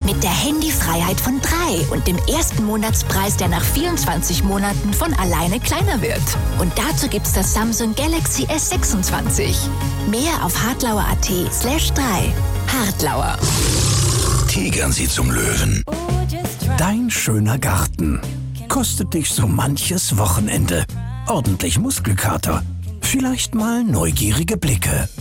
Mit der Handyfreiheit von 3 und dem ersten Monatspreis, der nach 24 Monaten von alleine kleiner wird. Und dazu gibt's das Samsung Galaxy S26. Mehr auf hartlauer.at/3. Hartlauer. Tigern Sie zum Löwen. Dein schöner Garten kostet dich so manches Wochenende. Ordentlich Muskelkater. Vielleicht mal neugierige Blicke.